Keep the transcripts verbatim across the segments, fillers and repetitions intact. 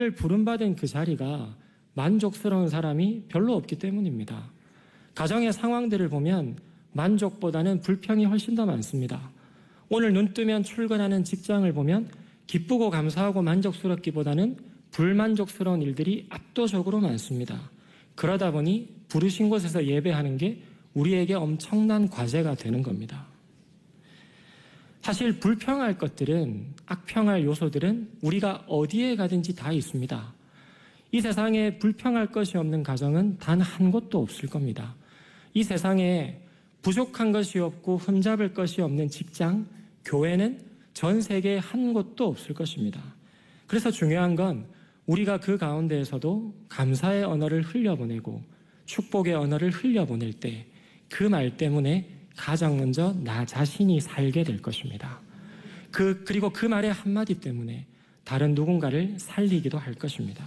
부름받은 그 자리가 만족스러운 사람이 별로 없기 때문입니다. 가정의 상황들을 보면 만족보다는 불평이 훨씬 더 많습니다. 오늘 눈 뜨면 출근하는 직장을 보면 기쁘고 감사하고 만족스럽기보다는 불만족스러운 일들이 압도적으로 많습니다. 그러다 보니 부르신 곳에서 예배하는 게 우리에게 엄청난 과제가 되는 겁니다. 사실 불평할 것들은, 악평할 요소들은 우리가 어디에 가든지 다 있습니다. 이 세상에 불평할 것이 없는 가정은 단 한 곳도 없을 겁니다. 이 세상에 부족한 것이 없고 흠잡을 것이 없는 직장, 교회는 전 세계에 한 곳도 없을 것입니다. 그래서 중요한 건 우리가 그 가운데에서도 감사의 언어를 흘려보내고 축복의 언어를 흘려보낼 때 그 말 때문에 가장 먼저 나 자신이 살게 될 것입니다. 그, 그리고 그 말의 한마디 때문에 다른 누군가를 살리기도 할 것입니다.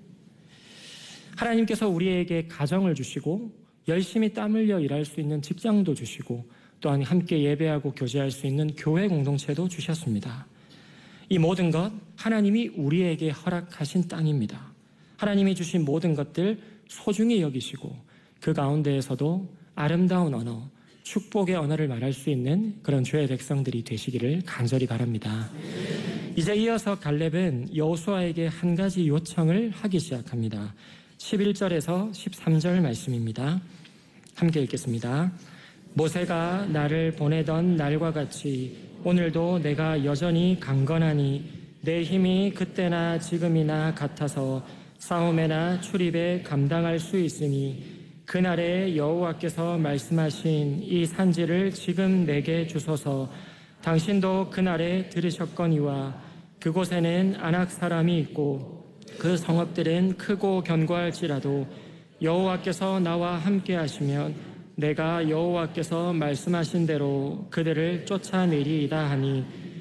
하나님께서 우리에게 가정을 주시고 열심히 땀 흘려 일할 수 있는 직장도 주시고 또한 함께 예배하고 교제할 수 있는 교회 공동체도 주셨습니다. 이 모든 것 하나님이 우리에게 허락하신 땅입니다. 하나님이 주신 모든 것들 소중히 여기시고 그 가운데에서도 아름다운 언어, 축복의 언어를 말할 수 있는 그런 주의 백성들이 되시기를 간절히 바랍니다. 이제 이어서 갈렙은 여호수아에게 한 가지 요청을 하기 시작합니다. 십일 절에서 십삼 절 말씀입니다. 함께 읽겠습니다. 모세가 나를 보내던 날과 같이 오늘도 내가 여전히 강건하니 내 힘이 그때나 지금이나 같아서 싸움에나 출입에 감당할 수 있으니 그날에 여호와께서 말씀하신 이 산지를 지금 내게 주소서. 당신도 그날에 들으셨거니와 그곳에는 아낙 사람이 있고 그 성읍들은 크고 견고할지라도 여호와께서 나와 함께 하시면 내가 여호와께서 말씀하신 대로 그들을 쫓아내리이다 하니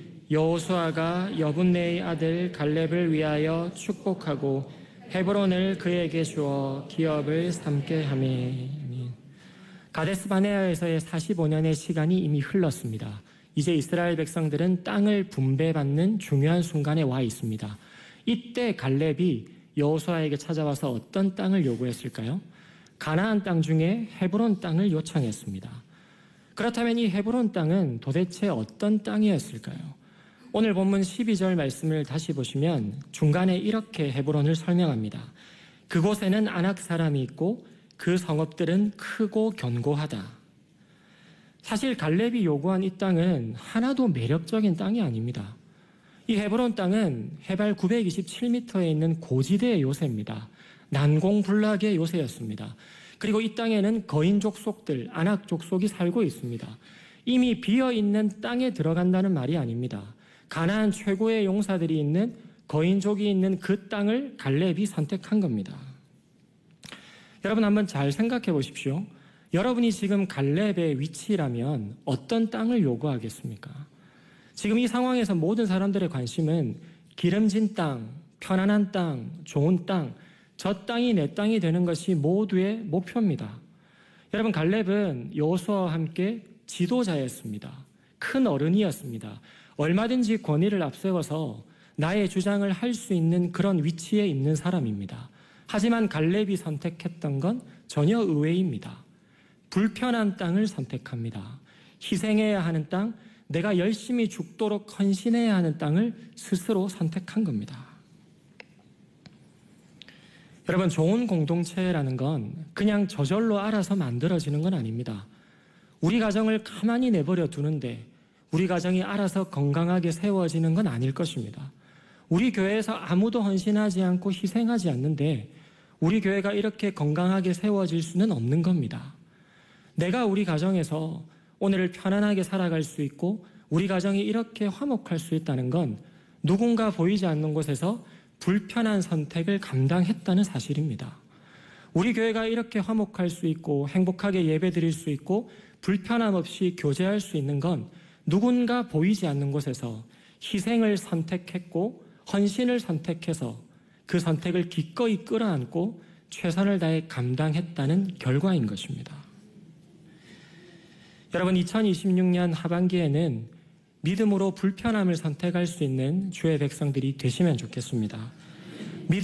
여호수아가 여분네의 아들 갈렙을 위하여 축복하고 헤브론을 그에게 주어 기업을 삼게 하매. 가데스 바네아에서의 사십오 년의 시간이 이미 흘렀습니다. 이제 이스라엘 백성들은 땅을 분배받는 중요한 순간에 와 있습니다. 이때 갈렙이 여호수아에게 찾아와서 어떤 땅을 요구했을까요? 가나안 땅 중에 헤브론 땅을 요청했습니다. 그렇다면 이 헤브론 땅은 도대체 어떤 땅이었을까요? 오늘 본문 십이 절 말씀을 다시 보시면 중간에 이렇게 헤브론을 설명합니다. 그곳에는 아낙 사람이 있고 그 성읍들은 크고 견고하다. 사실 갈렙이 요구한 이 땅은 하나도 매력적인 땅이 아닙니다. 이 헤브론 땅은 해발 구백이십칠 미터에 있는 고지대의 요새입니다. 난공불락의 요새였습니다. 그리고 이 땅에는 거인 족속들, 아낙 족속이 살고 있습니다. 이미 비어있는 땅에 들어간다는 말이 아닙니다. 가나안 최고의 용사들이 있는 거인족이 있는 그 땅을 갈렙이 선택한 겁니다. 여러분 한번 잘 생각해 보십시오. 여러분이 지금 갈렙의 위치라면 어떤 땅을 요구하겠습니까? 지금 이 상황에서 모든 사람들의 관심은 기름진 땅, 편안한 땅, 좋은 땅, 저 땅이 내 땅이 되는 것이 모두의 목표입니다. 여러분 갈렙은 여호수아와 함께 지도자였습니다. 큰 어른이었습니다. 얼마든지 권위를 앞세워서 나의 주장을 할 수 있는 그런 위치에 있는 사람입니다. 하지만 갈렙이 선택했던 건 전혀 의외입니다. 불편한 땅을 선택합니다. 희생해야 하는 땅, 내가 열심히 죽도록 헌신해야 하는 땅을 스스로 선택한 겁니다. 여러분, 좋은 공동체라는 건 그냥 저절로 알아서 만들어지는 건 아닙니다. 우리 가정을 가만히 내버려 두는데 우리 가정이 알아서 건강하게 세워지는 건 아닐 것입니다. 우리 교회에서 아무도 헌신하지 않고 희생하지 않는데 우리 교회가 이렇게 건강하게 세워질 수는 없는 겁니다. 내가 우리 가정에서 오늘을 편안하게 살아갈 수 있고 우리 가정이 이렇게 화목할 수 있다는 건 누군가 보이지 않는 곳에서 불편한 선택을 감당했다는 사실입니다. 우리 교회가 이렇게 화목할 수 있고 행복하게 예배드릴 수 있고 불편함 없이 교제할 수 있는 건 누군가 보이지 않는 곳에서 희생을 선택했고 헌신을 선택해서 그 선택을 기꺼이 끌어안고 최선을 다해 감당했다는 결과인 것입니다. 여러분, 이천이십육 년 하반기에는 믿음으로 불편함을 선택할 수 있는 주의 백성들이 되시면 좋겠습니다.